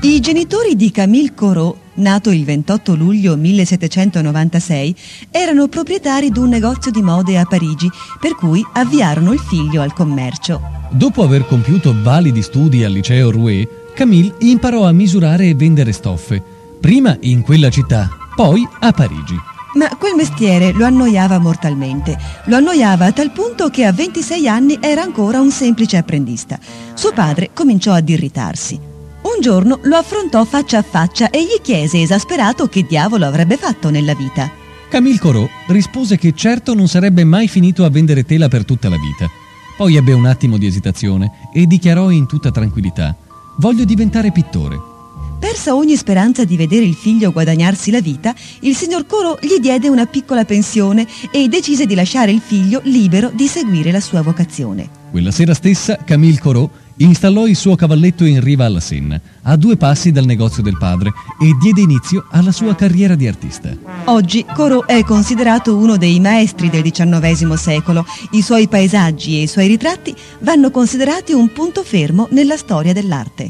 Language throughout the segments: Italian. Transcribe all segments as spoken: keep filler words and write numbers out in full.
I genitori di Camille Corot, nato il ventotto luglio millesettecentonovantasei, erano proprietari di un negozio di mode a Parigi, per cui avviarono il figlio al commercio. Dopo aver compiuto validi studi al liceo Rouet, Camille imparò a misurare e vendere stoffe, prima in quella città, poi a Parigi. Ma quel mestiere lo annoiava mortalmente. Lo annoiava a tal punto che a ventisei anni era ancora un semplice apprendista. Suo padre cominciò ad irritarsi. Un giorno lo affrontò faccia a faccia e gli chiese esasperato che diavolo avrebbe fatto nella vita. Camille Corot rispose che certo non sarebbe mai finito a vendere tela per tutta la vita. Poi ebbe un attimo di esitazione e dichiarò in tutta tranquillità: «Voglio diventare pittore». Persa ogni speranza di vedere il figlio guadagnarsi la vita, il signor Corot gli diede una piccola pensione e decise di lasciare il figlio libero di seguire la sua vocazione. Quella sera stessa Camille Corot installò il suo cavalletto in riva alla Senna, a due passi dal negozio del padre, e diede inizio alla sua carriera di artista. Oggi Corot è considerato uno dei maestri del diciannovesimo secolo. I suoi paesaggi e i suoi ritratti vanno considerati un punto fermo nella storia dell'arte.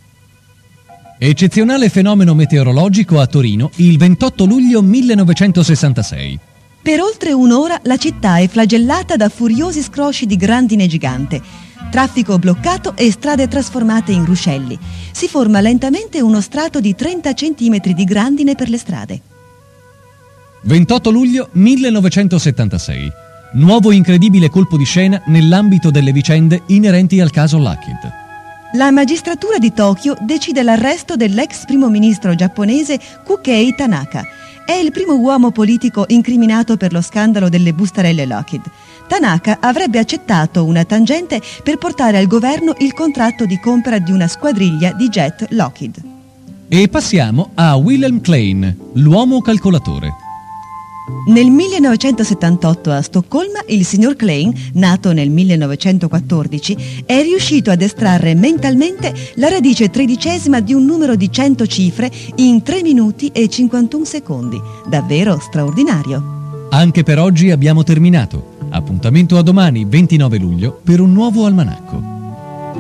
Eccezionale fenomeno meteorologico a Torino il ventotto luglio millenovecentosessantasei. Per oltre un'ora la città è flagellata da furiosi scrosci di grandine gigante. Traffico bloccato e strade trasformate in ruscelli. Si forma lentamente uno strato di trenta centimetri di grandine per le strade. ventotto luglio millenovecentosettantasei. Nuovo incredibile colpo di scena nell'ambito delle vicende inerenti al caso Lockheed. La magistratura di Tokyo decide l'arresto dell'ex primo ministro giapponese Kukei Tanaka. È il primo uomo politico incriminato per lo scandalo delle bustarelle Lockheed. Tanaka avrebbe accettato una tangente per portare al governo il contratto di compra di una squadriglia di jet Lockheed. E passiamo a Wilhelm Klein, l'uomo calcolatore. Nel millenovecentosettantotto a Stoccolma il signor Klein, nato nel millenovecentoquattordici, è riuscito ad estrarre mentalmente la radice tredicesima di un numero di cento cifre in tre minuti e cinquantuno secondi. Davvero straordinario. Anche per oggi abbiamo terminato. Appuntamento a domani, ventinove luglio, per un nuovo almanacco.